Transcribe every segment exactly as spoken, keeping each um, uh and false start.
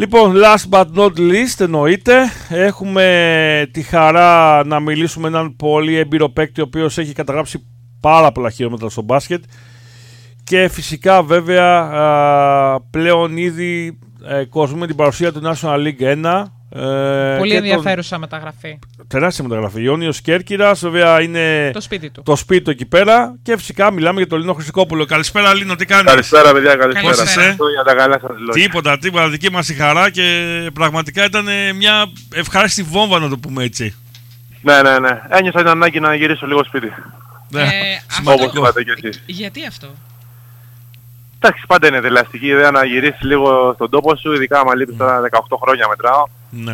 Λοιπόν, last but not least, εννοείται, έχουμε τη χαρά να μιλήσουμε με έναν πολύ έμπειρο παίκτη, ο οποίος έχει καταγράψει πάρα πολλά χιλιόμετρα στο μπάσκετ και φυσικά βέβαια α, πλέον ήδη ε, κοσμούμε την παρουσία του National League ένα. Ε, πολύ ενδιαφέρουσα τον... μεταγραφή. Τεράστια μεταγραφή. Ιόνιος Κέρκυρας, βέβαια είναι το σπίτι του. Το σπίτι του εκεί πέρα και φυσικά μιλάμε για τον Λίνο Χρυσικόπουλο. Καλησπέρα Λίνο, τι κάνεις? Καλησπέρα παιδιά, καλησπέρα. Πώς είσαι? Για τα καλά σας λόγια. Τίποτα, τίποτα, δική μας η χαρά και πραγματικά ήταν μια ευχάριστη βόμβα, να το πούμε έτσι. Ναι, ναι, ναι. Ένιωσα την ανάγκη να γυρίσω λίγο σπίτι. Ναι, Ε, σημαντικό. Όπως είπατε και εσείς. Γιατί αυτό? Εντάξει, πάντα είναι δελαστική ιδέα να γυρίσεις λίγο στον τόπο σου, ειδικά άμα λείπεις τώρα δεκαοκτώ χρόνια μετράω. Ναι.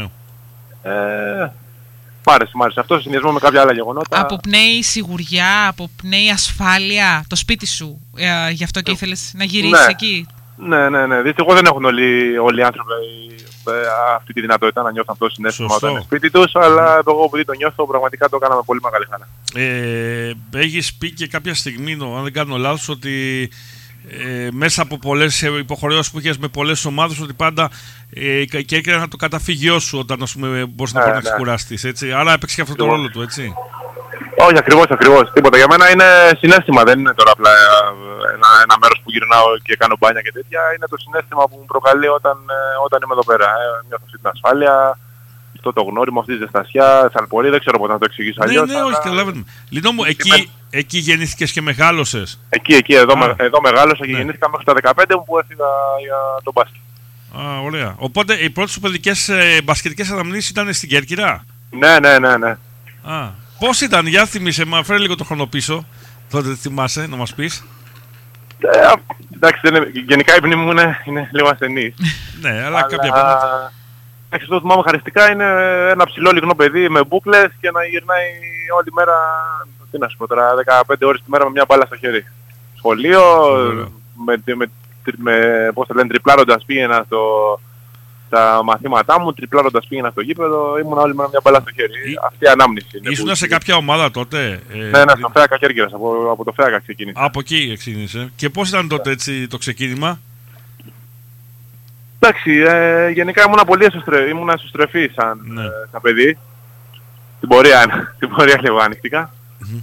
Ε, μ' άρεσε, μ' άρεσε. Αυτό σε συνδυασμό με κάποια άλλα γεγονότα. Αποπνέει σιγουριά, αποπνέει ασφάλεια το σπίτι σου. Ε, γι' αυτό και ήθελες να γυρίσεις Ναι. εκεί. Ναι, ναι, ναι. Δυστυχώς δεν έχουν όλοι, όλοι οι άνθρωποι ε, αυτή τη δυνατότητα να νιώθουν αυτό το συνέστημα Σωστό. όταν είναι σπίτι τους, αλλά εγώ επειδή το νιώθω πραγματικά το έκανα με πολύ μεγάλη χαρά. Ε, έχεις πει και κάποια στιγμή, αν δεν κάνω λάθος, ότι ε, μέσα από πολλές υποχρεώσεις που είχες με πολλές ομάδες, ότι πάντα ε, και έκανα το καταφύγιό σου όταν, ας πούμε, μπορείς να Ναι, πάρεις να ναι. ξεκουραστείς, έτσι. Άρα έπαιξε και αυτό το Ακριβώς. ρόλο του, έτσι. Όχι, ακριβώς, ακριβώς. Τίποτα. Για μένα είναι συναίσθημα, δεν είναι τώρα απλά ε, ένα, ένα μέρος που γυρνάω και κάνω μπάνια και τέτοια. Είναι το συναίσθημα που μου προκαλεί όταν, ε, όταν είμαι εδώ πέρα. Ε, νιώθω αυτή την ασφάλεια, αυτό το γνώριμο, αυτή τη ζεστασιά, θαλπορή, δεν ξέρω πώς να το εξηγήσω Ναι, αλλιώς. ναι, αλλά... όχι, καταλαβαίνουμε. Λίνο μου, εκεί, Είμαι- εκεί γεννήθηκες και μεγάλωσες. Εκεί, εκεί, εδώ, Α. με, εδώ μεγάλωσα και Ναι. γεννήθηκα μέχρι τα δεκαπέντε μου που έφυγα για τον μπάσκετ. Α, ωραία. Οπότε οι πρώτες σου παιδικές ε, μπασκετικές αναμνήσεις ήταν στην Κέρκυρα. Ναι, ναι, ναι, ναι. Α, πώς ήταν, για θυμίσαι, μα φέρε λίγο το χρόνο πίσω. Τότε θυμάσαι να μας πεις. Ε, α, εντάξει, δεν είναι, γενικά η μνήμη μου είναι, είναι λίγο ασθενής. Ναι, αλλά κάποια πράγματα. Εντάξει, αυτό που θυμάμαι χαριστικά είναι ένα ψηλό λιγνό παιδί με μπούκλες και να γυρνάει όλη μέρα, τι να σου πω τώρα, δεκαπέντε ώρες τη μέρα με μια μπάλα στο χέρι. Σχολείο, Ωραία. με, με, με, με, πώς το λένε, τριπλάροντας πήγαινα στο, στα μαθήματά μου, τριπλάροντας πήγαινα στο γήπεδο, ήμουν όλη μέρα μια μπάλα στο χέρι. Ή- Αυτή η ανάμνηση είναι. Ήσουν που- σε κάποια ομάδα τότε. Ε, Ναι, ναι, στο Φέακα Κέρκυρας, από, από το Φέακα ξεκίνησα. Από εκεί ξεκίνησε. Και πώς ήταν τότε έτσι το ξεκίνημα? Εντάξει, ε, γενικά ήμουν πολύ εσωστρε... ήμουν εσωστρεφής σαν, Ναι. ε, σαν παιδί. Την πορεία, την πορεία λίγο άνοιχτηκα. Μμμ.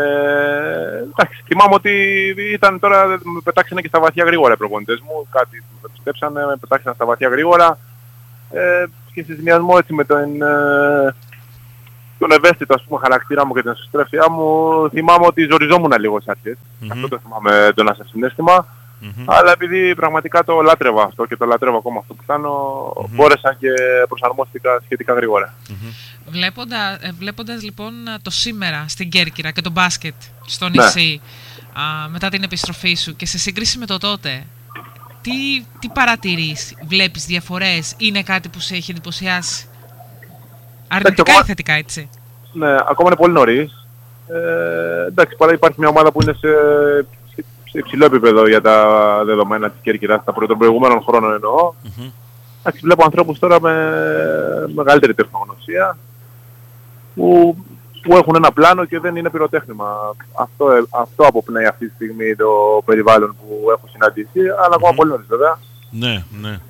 Ε, εντάξει, θυμάμαι ότι ήταν τώρα, με πετάξανε και στα βαθιά γρήγορα οι προπονητές μου. Κάτι με πιστέψανε, με πετάξανε στα βαθιά γρήγορα. Ε, και σε συνδυασμό έτσι με τον, ε, τον ευαίσθητο ας πούμε χαρακτήρα μου και την εσωστρέφειά μου, θυμάμαι ότι ζοριζόμουν λίγο στις αρχές. Μμμ. Αυτό το θυμάμαι έντονα σε συναίσθημα. Μμμ. Αλλά επειδή πραγματικά το λάτρευα αυτό και το λατρεύω ακόμα αυτό που κάνω, Μμμ. μπόρεσα και προσαρμόστηκα σχετικά γρήγορα. Βλέποντα, ε, βλέποντας λοιπόν το σήμερα στην Κέρκυρα και το μπάσκετ στο Ναι. νησί, α, μετά την επιστροφή σου και σε σύγκριση με το τότε, τι, τι παρατηρείς, βλέπεις διαφορές, είναι κάτι που σε έχει εντυπωσιάσει? Αρνητικά ακόμα- ή θετικά, έτσι? Ναι, ακόμα είναι πολύ νωρίς. Ε, εντάξει, παρά υπάρχει μια ομάδα που είναι σε, σε υψηλό επίπεδο για τα δεδομένα της Κέρκυρας, τα προ- των προηγούμενων χρόνων εννοώ. Μμμ. Εντάξει, βλέπω ανθρώπους τώρα με μεγαλύτερη τεχνογνωσία που, που έχουν ένα πλάνο και δεν είναι πυροτέχνημα. Αυτό, ε, αυτό αποπνέει αυτή τη στιγμή το περιβάλλον που έχω συναντήσει, αλλά ακόμα Μμμ. πολύ νωρίς βέβαια. Ναι, ναι.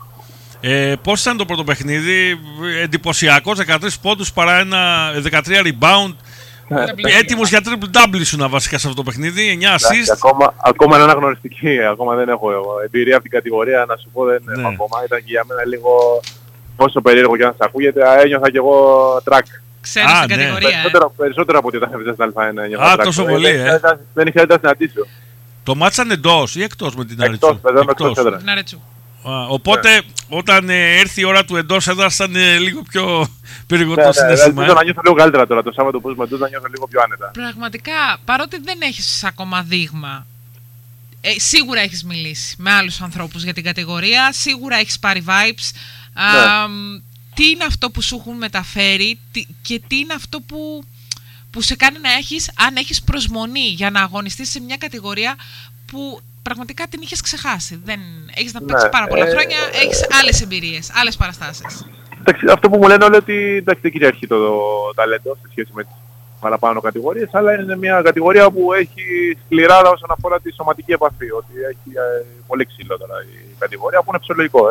Ε, πώς ήταν το πρώτο παιχνίδι? Εντυπωσιακός, δεκατρείς πόντους παρά ένα δεκατρία rebound. Έτοιμος για triple double ήσουν βασικά σε αυτό το παιχνίδι, εννιά Εντάξει, assist. ακόμα, ακόμα είναι αναγνωριστική, ακόμα δεν έχω εγώ. Εμπειρία από την κατηγορία να σου πω δεν Ναι. έχω ακόμα. Ήταν και για μένα λίγο πόσο περίεργο και αν σας ακούγεται, α, ένιωθα κι εγώ track. Ξέρεις Α, την ναι. κατηγορία, ε? Περισσότερο, περισσότερο από ότι όταν έπαιζα στην Α1 ένιωθα Α, track. τόσο Ε, πολύ, δεν ε. είχα ένταση- Δεν είχα ένταση να συναντήσω. Το μάτσαν εντός ή εκτός με την Εκτός, Αριτσού? παίζαμε εκτός έδρας. Να ρετσού. Α, οπότε όταν ε, έρθει η ώρα του εντός έδρας ήταν ε, λίγο πιο περίπου Ναι, το ναι, συναίσθημα. ελπίζω να νιώθω λίγο καλύτερα τώρα. Το Σάββατο που ζούμε εντός να νιώθω λίγο πιο άνετα. Πραγματικά, παρότι δεν έχεις ακόμα δείγμα, ε, σίγουρα έχεις μιλήσει με άλλους ανθρώπους για την κατηγορία, σίγουρα έχεις πάρει vibes. Α, μ, τι είναι αυτό που σου έχουν μεταφέρει τι- και τι είναι αυτό που, που σε κάνει να έχεις, αν έχεις προσμονή για να αγωνιστείς σε μια κατηγορία που πραγματικά την είχες ξεχάσει. Δεν, έχεις να παίξεις Ναι, πάρα πολλά ε, χρόνια, έχεις άλλες εμπειρίες, άλλες παραστάσεις. Εντάξει, αυτό που μου λένε όλοι ότι εντάξει, δεν κυριαρχεί το ταλέντο σε σχέση με τις παραπάνω κατηγορίες, αλλά είναι μια κατηγορία που έχει σκληράδα όσον αφορά τη σωματική επαφή. Ότι έχει ε, πολύ ξύλο τώρα η κατηγορία, που είναι φυσιολογικό, ε.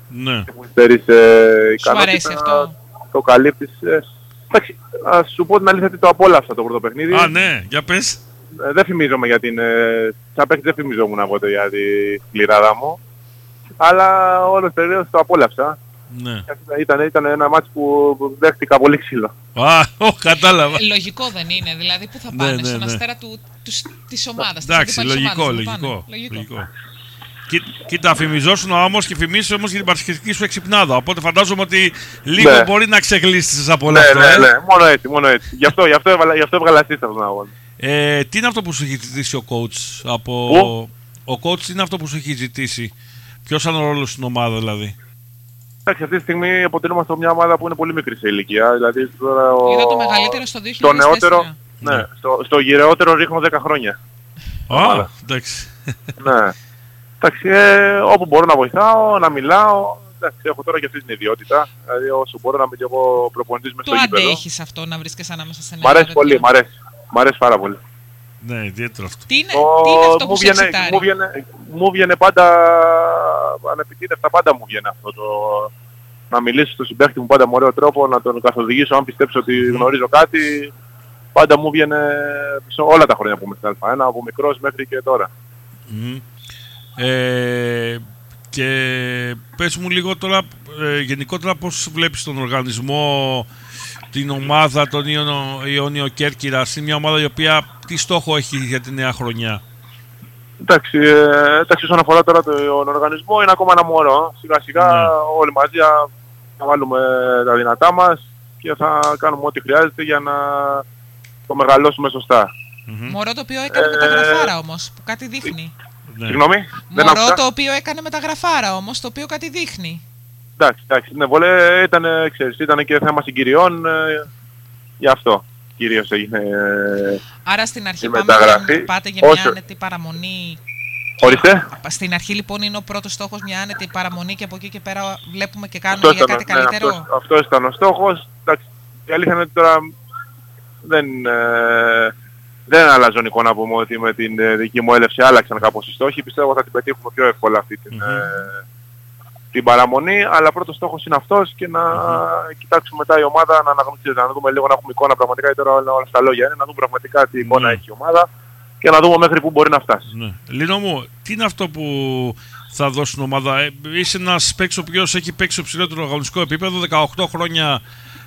Ναι. Έχουν στερείς ε, ικανότητα. Σου αρέσει αυτό? Το καλύπτεις. Ε, εντάξει, ας σου πω την αλήθεια ότι το απόλαυσα το πρώτο παιχνίδι. Α, ναι, για πες. Ε, δεν φημίζομαι για την... Ε, σαν παίκτη δεν φημιζόμουν από το για τη σκληράδα μου. Αλλά όλος τελείως το απόλαυσα. Ναι. Ήταν, ήταν ένα μάτσο που δέχτηκα πολύ ξύλο. Α, ό, κατάλαβα. Λογικό δεν είναι, δηλαδή που θα πάνε ναι, ναι, στον ναι. αστέρα του, του, της ομάδας. Εντάξει, της λογικό, ομάδας, λογικό, λογικό. λογικό. Κοί, κοίτα, φημιζόσουν όμως και φημίσεις όμως για την παρασκευαστική σου εξυπνάδα. Οπότε φαντάζομαι ότι λίγο Ναι. μπορεί να ξεγλίσεις από όλα Ναι, αυτό. ναι, ε. ναι, μόνο έτσι, μόνο έτσι. Γι' αυτό, γι' αυτό, έβαλα, γι' αυτό έβγαλα assist αυτόν τον αγώνα. Ε, τι είναι αυτό που σου έχει ζητήσει ο coach από... Πού? Ο coach τι είναι αυτό που σου έχει ζητήσει? Ποιος είναι ο ρόλος στην ομάδα δηλαδή? Εντάξει, αυτή τη στιγμή αποτελούμαστε μια ομάδα που είναι πολύ μικρή σε ηλικία. Δηλαδή τώρα ο... Είδα το μεγαλύτερο στο δύο στο χιλιάδες τέσσερα. νεότερο, ναι, στο, στο γυρεότερο ρίχνω δέκα χρόνια. Α, εντάξει. Ναι. Εντάξει, ε, όπου μπορώ να βοηθάω, να μιλάω. Εντάξει, έχω τώρα και αυτή την ιδιότητα. Δηλαδή όσο μπορώ να είμαι και εγώ προπονητής μες Το στο γήπεδο. αντέχεις αυτό να βρίσκεσαι ανάμεσα σε Μ' νέα αρέσει παιδιά? πολύ, μ' αρέσει. Μ' αρέσει πάρα πολύ. Ναι, ιδιαίτερο αυτό. Τι είναι, Ο- τι είναι αυτό μου που σε βγαινε- εξητάρει? μου βγαινε- Μου βγαινε πάντα, ανεπιτήρευτα πάντα μου βγαινε αυτό το... Να μιλήσω στον συμπαίχτη μου πάντα με ωραίο τρόπο, να τον καθοδηγήσω αν πιστέψω ότι γνωρίζω κάτι. Πάντα μου βγαινε σε όλα τα χρόνια που είμαι στην Α1, από μικρός μέχρι και τώρα. Μμμ. Ε, και πες μου λίγο τώρα, ε, γενικότερα πώς βλέπεις τον οργανισμό, την ομάδα, τον Ιωνο, Ιόνιο Κέρκυρας? Είναι μια ομάδα η οποία τι στόχο έχει για τη νέα χρονιά? Εντάξει, ε, εντάξει, όσον αφορά τώρα τον οργανισμό είναι ακόμα ένα μωρό. Σιγά σιγά Ναι. όλοι μαζί α, θα βάλουμε τα δυνατά μας και θα κάνουμε ό,τι χρειάζεται για να το μεγαλώσουμε σωστά. Μμμ. Μωρό το οποίο έκανε Ε, μεταγραφάρα όμως, που κάτι δείχνει. Ναι. Συγγνώμη, δεν Μωρό άκουσα. το οποίο έκανε μεταγραφάρα όμως, το οποίο κάτι δείχνει. Εντάξει, εντάξει, ναι, βολέ ήταν, ε, ξέρεις, ήταν και θέμα συγκυριών, ε, γι' αυτό κυρίως έγινε. Ε, Άρα στην αρχή η πάμε μεταγραφή. για, πάτε για μια Όσο- άνετη παραμονή. ορίστε. Στην αρχή λοιπόν είναι ο πρώτος στόχος μια άνετη παραμονή και από εκεί και πέρα βλέπουμε και κάνουμε Αυτός για ήταν, κάτι ναι, καλύτερο. αυτός, αυτός ήταν ο στόχος. Εντάξει, η αλήθεια είναι ότι τώρα δεν, ε, δεν αλλάζω εικόνα να πούμε ότι με την ε, δική μου έλευση άλλαξαν κάπως οι στόχοι. Πιστεύω θα την πετύχουμε πιο εύκολα αυτή την, Μμμ. ε, την παραμονή. Αλλά πρώτος στόχος είναι αυτός και να κοιτάξουμε μετά η ομάδα να αναγνωρίσουμε, να δούμε λίγο να έχουμε εικόνα πραγματικά, γιατί τώρα όλα, όλα στα λόγια είναι, να δούμε πραγματικά τι εικόνα Ναι. έχει η ομάδα και να δούμε μέχρι πού μπορεί να φτάσει. Ναι. Λίνο μου, τι είναι αυτό που θα δώσει στην ομάδα? Ε, είσαι ένας παίκτης ο οποίος έχει παίξει στο ψηλότερο αγωνιστικό επίπεδο, δεκαοκτώ χρόνια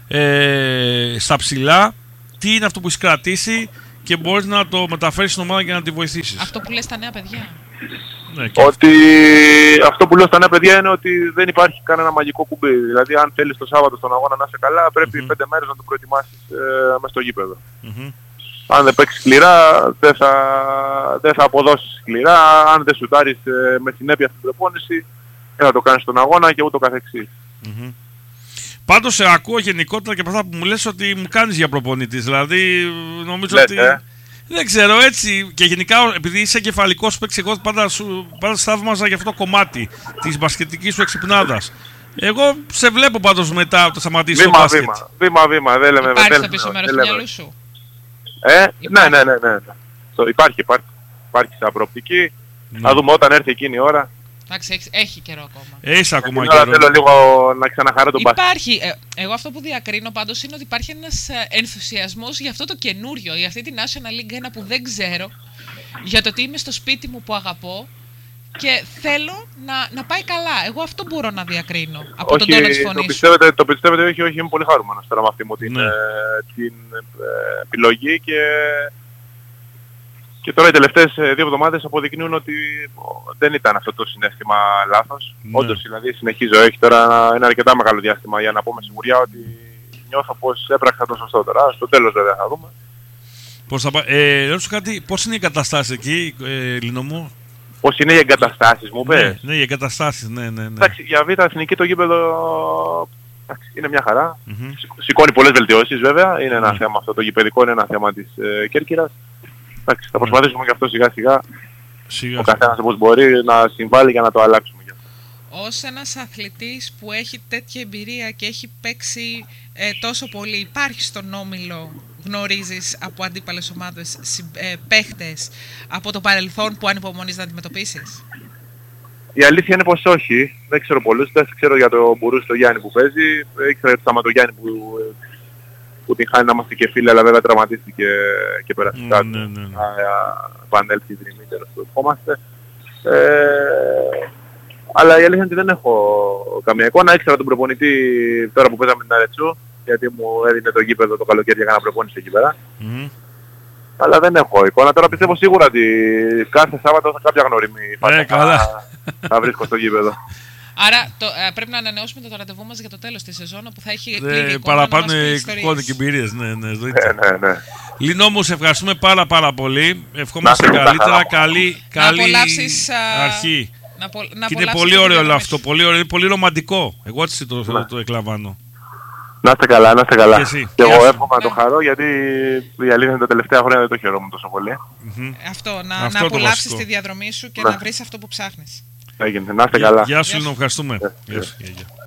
ε, στα ψηλά. Τι είναι αυτό που έχει κρατήσει και μπορείς να το μεταφέρεις στην ομάδα για να τη βοηθήσεις? Αυτό που λες τα νέα παιδιά. Ναι, και Ότι αυτό που λέω στα νέα παιδιά είναι ότι δεν υπάρχει κανένα μαγικό κουμπί. Δηλαδή, αν θέλεις το Σάββατο στον αγώνα να είσαι καλά, πρέπει Μμμ. πέντε μέρες να το προετοιμάσεις ε, μες στο γήπεδο. Μμμ. Αν δεν παίξεις σκληρά, δεν θα, δεν θα αποδώσεις σκληρά. Αν δεν σουτάρεις ε, με συνέπεια στην προπόνηση, δεν θα το κάνεις στον αγώνα και ούτω καθεξής. Μμμ. Πάντως σε ακούω γενικότερα και από αυτά που μου λες ότι μου κάνεις για προπονητής. Δηλαδή νομίζω Λες, ότι... ε. Δεν ξέρω έτσι. Και γενικά επειδή είσαι κεφαλικός παίκτης, εγώ πάντα, σου, πάντα σταύμαζα για αυτό το κομμάτι της μπασκετικής σου εξυπνάδας. Εγώ σε βλέπω πάντως μετά από το σταματήσεις το Βήμα, μπάσκετ. βήμα, βήμα, βήμα. Δεν λέμε, Υπάρχει δεν στο λέμε, πίσω μέρος δεν του λέμε. μυαλού σου. Ε, ναι, Υπάρχει. ναι, ναι, ναι. Το, υπάρχει, υπάρχει. Υπάρχει σαν προοπτική. Ναι. Να δούμε όταν έρθει εκείνη η ώρα. Εντάξει, έχει, έχει καιρό ακόμα. Έχεις ακόμα Εκείνη η ώρα καιρό. θέλω λίγο να ξαναχαρώ τον μπάσκετ. Υπάρχει, ε, εγώ αυτό που διακρίνω πάντως είναι ότι υπάρχει ένας ε, ενθουσιασμός για αυτό το καινούριο, για αυτή τη National League ένα που δεν ξέρω, για το ότι είμαι στο σπίτι μου που αγαπώ και θέλω να, να πάει καλά. Εγώ αυτό μπορώ να διακρίνω από τον τόνο της Όχι, το φωνής σου. πιστεύετε, το πιστεύετε, όχι, όχι, είμαι πολύ χαρούμενος τώρα με αυτή μου την, Ναι. ε, την ε, επιλογή και, και τώρα οι τελευταίες ε, δύο εβδομάδες αποδεικνύουν ότι ο, δεν ήταν αυτό το συναίσθημα λάθος. Ναι. Όντως, δηλαδή συνεχίζω, έχει τώρα ένα, ένα αρκετά μεγάλο διάστημα για να πω με σιγουριά ότι νιώθω πως έπραξα το σωστό τώρα. Στο τέλος βέβαια θα δούμε. Πώς θα πά... ε, ρωτήσω κάτι, πώς είναι οι εγκαταστάσεις εκεί, ε, Λίνο μου? Πώς είναι οι εγκαταστάσεις μου, πες. Ναι, ναι, οι εγκαταστάσεις, ναι, ναι, ναι. Εντάξει, για Β' Εθνική το γήπεδο εντάξει, είναι μια χαρά. Μμμ. Σηκ- Σηκώνει πολλές βελτιώσεις βέβαια. Είναι ένα Ναι. θέμα αυτό το γηπεδικό, είναι ένα θέμα της ε, Κέρκυρας. Εντάξει, θα προσπαθήσουμε και αυτό σιγά σιγά Σιγά, ο καθένας όπως μπορεί να συμβάλλει για να το αλλάξουμε. γι' αυτό. Ως ένας αθλητής που έχει τέτοια εμπειρία και έχει παίξει ε, τόσο πολύ, υπάρχει στον Όμιλο, γνωρίζεις από αντίπαλες ομάδες, συμ- ε, παίχτες από το παρελθόν που ανυπομονείς να αντιμετωπίσεις? Η αλήθεια είναι πως όχι. Δεν ξέρω πολλούς. Δεν ξέρω για τον Μπουρούς το Γιάννη που παίζει. Ήξερα για τον Σταματογιάννη που, που την χάνει να είμαστε και φίλοι, αλλά βέβαια τραυματίστηκε και πέρασε κάτω. Ναι, ναι, ναι. Να επανέλθει δρυμύτερος που ευχόμαστε. Ε, αλλά η αλήθεια είναι ότι δεν έχω καμία εικόνα. Ήξερα τον προπονητή τώρα που παίζαμε την Αρετσού, γιατί μου έδινε το γήπεδο το καλοκαίρι για να προπονήσει εκεί πέρα. Mm. Αλλά δεν έχω εικόνα. Τώρα πιστεύω σίγουρα ότι κάθε Σάββατο θα κάποια γνωρίμη Ε, καλά. θα βρίσκω στο γήπεδο. Άρα το, ε, πρέπει να ανανεώσουμε το ραντεβού μας για το τέλος της σεζόν, όπου θα έχει πλήρη Ε, εικόνα, παραπάνω να μας πει ιστορίες. εικόνες και εμπειρίες. Ναι, ναι, Ναι, ναι, ναι. Λίνο μου, σε ευχαριστούμε πάρα πάρα πολύ. Ευχόμαστε Να είστε καλύτερα. καλά. Καλή, Να καλή απολαύσεις, α, αρχή. Να, απο, να Και είναι απολαύσεις πολύ τη ωραίο όλο διαδρομή αυτό. σου. Πολύ ωραίο. Είναι πολύ ρομαντικό. Εγώ έτσι το, Ναι. το εκλαμβάνω. Να είστε καλά, να είστε καλά. Και εσύ. Και Γεια εγώ σου. εύχομαι να το Ναι. χαρώ, γιατί η αλήθεια είναι τα τελευταία χρόνια δεν το χαιρόμουν τόσο πολύ. Μμμ. Αυτό, να, Αυτό να το απολαύσεις βασικό. τη διαδρομή σου και Ναι. να βρεις αυτό που ψάχνεις. Έγινε. Να είστε Γεια- καλά. Γεια σου, Γεια Λίνο, σου. ευχαριστούμε. Γεια. Γεια σου. Γεια, γεια.